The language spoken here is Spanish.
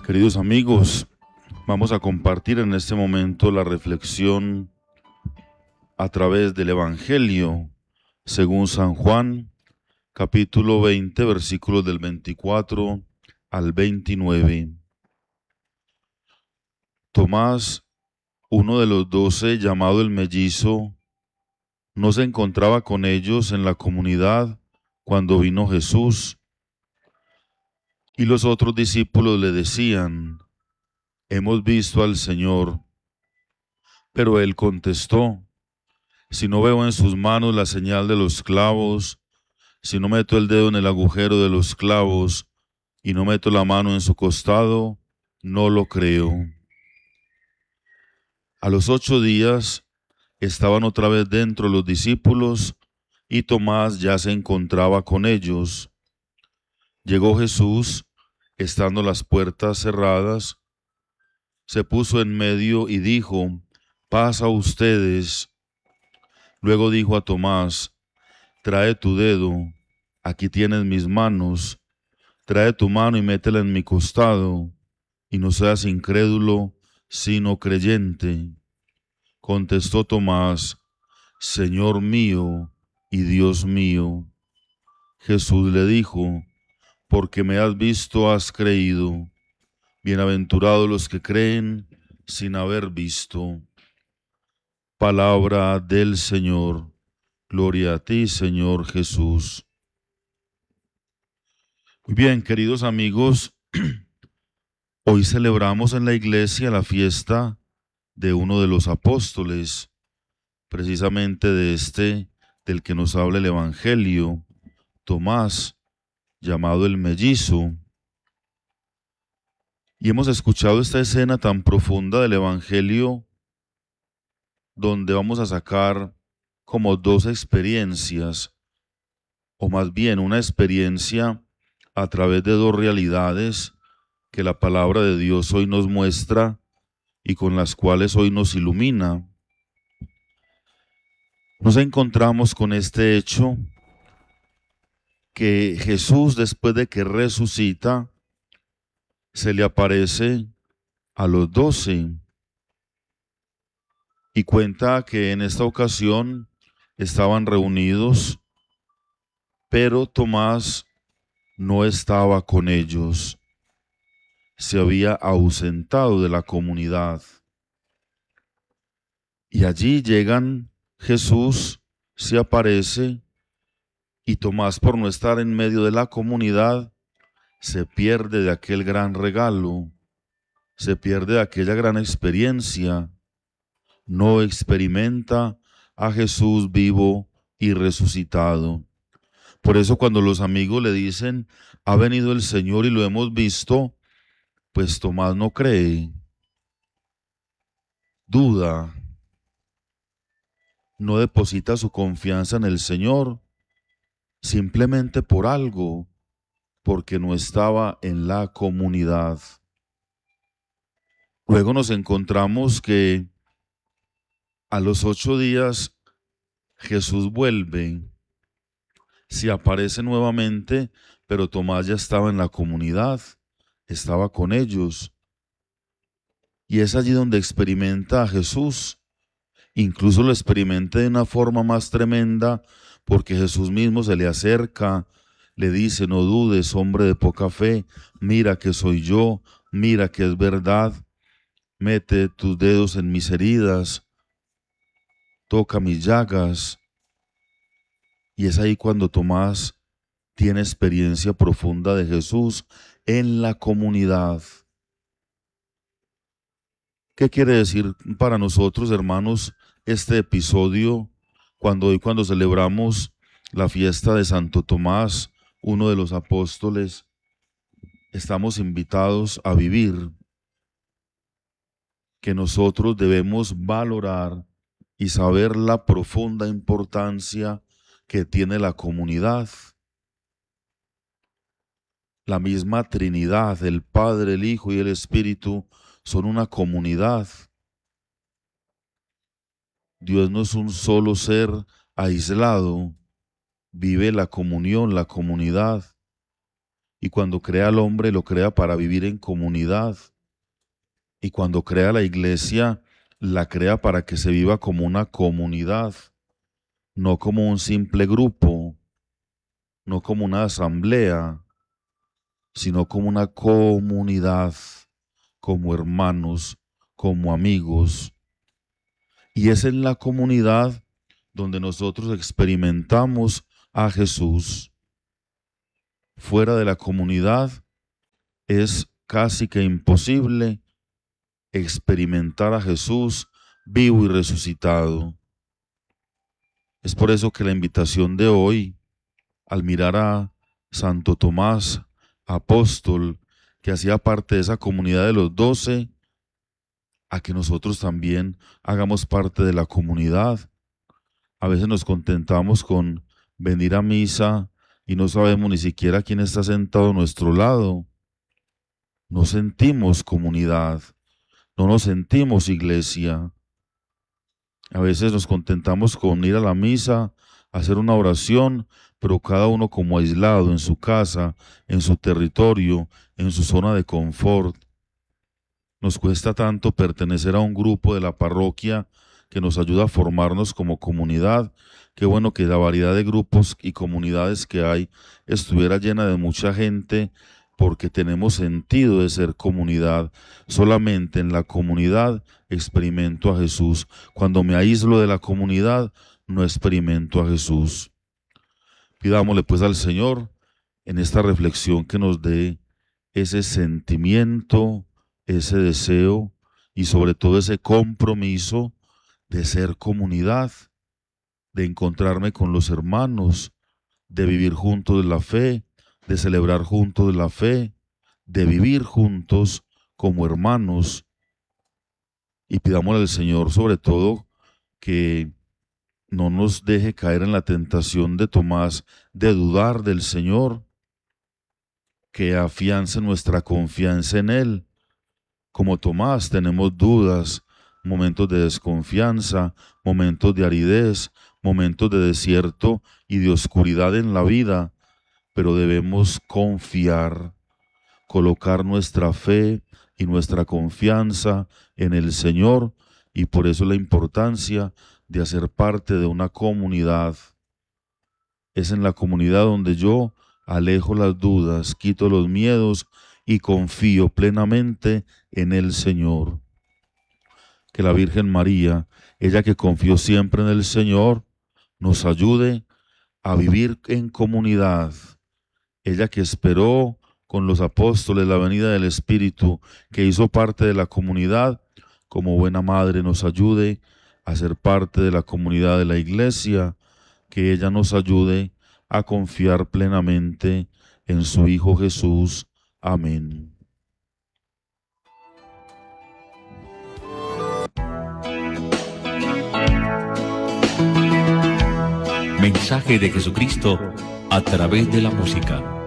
Queridos amigos, vamos a compartir en este momento la reflexión a través del Evangelio según San Juan, capítulo 20, versículos del 24 al 29. Tomás, uno de los 12, llamado el Mellizo, no se encontraba con ellos en la comunidad cuando vino Jesús, y los otros discípulos le decían: hemos visto al Señor. Pero él contestó: si no veo en sus manos la señal de los clavos, si no meto el dedo en el agujero de los clavos y no meto la mano en su costado, no lo creo. A los 8 días estaban otra vez dentro los discípulos y Tomás ya se encontraba con ellos. Llegó Jesús, estando las puertas cerradas, se puso en medio y dijo: paz a ustedes. Luego dijo a Tomás: trae tu dedo, aquí tienes mis manos, trae tu mano y métela en mi costado, y no seas incrédulo, sino creyente. Contestó Tomás: Señor mío y Dios mío. Jesús le dijo: porque me has visto, has creído. Bienaventurados los que creen sin haber visto. Palabra del Señor. Gloria a ti, Señor Jesús. Muy bien, queridos amigos, hoy celebramos en la iglesia la fiesta de uno de los apóstoles, precisamente de del que nos habla el Evangelio, Tomás, llamado el Mellizo. Y hemos escuchado esta escena tan profunda del Evangelio, donde vamos a sacar como dos experiencias, o más bien una experiencia a través de dos realidades que la palabra de Dios hoy nos muestra y con las cuales hoy nos ilumina. Nos encontramos con este hecho que Jesús, después de que resucita, se le aparece a los 12 y cuenta que en esta ocasión estaban reunidos, pero Tomás no estaba con ellos, se había ausentado de la comunidad. Y allí llegan Jesús, se aparece, y Tomás, por no estar en medio de la comunidad, se pierde de aquel gran regalo, se pierde de aquella gran experiencia, no experimenta a Jesús vivo y resucitado. Por eso cuando los amigos le dicen: ha venido el Señor y lo hemos visto, pues Tomás no cree, duda, no deposita su confianza en el Señor, simplemente por algo, porque no estaba en la comunidad. Luego nos encontramos que a los 8 días Jesús vuelve, se aparece nuevamente, pero Tomás ya estaba en la comunidad, estaba con ellos. Y es allí donde experimenta a Jesús. Incluso lo experimenta de una forma más tremenda, porque Jesús mismo se le acerca, le dice: no dudes, hombre de poca fe, mira que soy yo, mira que es verdad, mete tus dedos en mis heridas, toca mis llagas. Y es ahí cuando Tomás tiene experiencia profunda de Jesús en la comunidad. ¿Qué quiere decir para nosotros, hermanos, este episodio cuando celebramos la fiesta de Santo Tomás, uno de los apóstoles? Estamos invitados a vivir que nosotros debemos valorar y saber la profunda importancia que tiene la comunidad. La misma Trinidad, el Padre, el Hijo y el Espíritu, son una comunidad. Dios no es un solo ser aislado, vive la comunión, la comunidad. Y cuando crea al hombre, lo crea para vivir en comunidad. Y cuando crea la iglesia, la crea para que se viva como una comunidad, no como un simple grupo, no como una asamblea, sino como una comunidad, como hermanos, como amigos. Y es en la comunidad donde nosotros experimentamos a Jesús. Fuera de la comunidad es casi que imposible experimentar a Jesús vivo y resucitado. Es por eso que la invitación de hoy, al mirar a Santo Tomás, apóstol, que hacía parte de esa comunidad de los 12, a que nosotros también hagamos parte de la comunidad. A veces nos contentamos con venir a misa y no sabemos ni siquiera quién está sentado a nuestro lado. No sentimos comunidad, no nos sentimos iglesia. A veces nos contentamos con ir a la misa, hacer una oración, pero cada uno como aislado en su casa, en su territorio, en su zona de confort. Nos cuesta tanto pertenecer a un grupo de la parroquia que nos ayuda a formarnos como comunidad. Qué bueno que la variedad de grupos y comunidades que hay estuviera llena de mucha gente, porque tenemos sentido de ser comunidad. Solamente en la comunidad experimento a Jesús. Cuando me aíslo de la comunidad, no experimento a Jesús. Pidámosle pues al Señor en esta reflexión que nos dé ese sentimiento, ese deseo y sobre todo ese compromiso de ser comunidad, de encontrarme con los hermanos, de vivir juntos la fe, de celebrar juntos la fe, de vivir juntos como hermanos. Y pidámosle al Señor sobre todo que no nos deje caer en la tentación de Tomás de dudar del Señor, que afiance nuestra confianza en Él. Como Tomás tenemos dudas, momentos de desconfianza, momentos de aridez, momentos de desierto y de oscuridad en la vida, pero debemos confiar, colocar nuestra fe y nuestra confianza en el Señor, y por eso la importancia de hacer parte de una comunidad. Es en la comunidad donde yo alejo las dudas, quito los miedos y confío plenamente en el Señor. Que la Virgen María, ella que confió siempre en el Señor, nos ayude a vivir en comunidad. Ella que esperó con los apóstoles la venida del Espíritu, que hizo parte de la comunidad, como buena madre nos ayude a ser parte de la comunidad de la Iglesia, que ella nos ayude a confiar plenamente en su Hijo Jesús. Amén. Mensaje de Jesucristo a través de la música.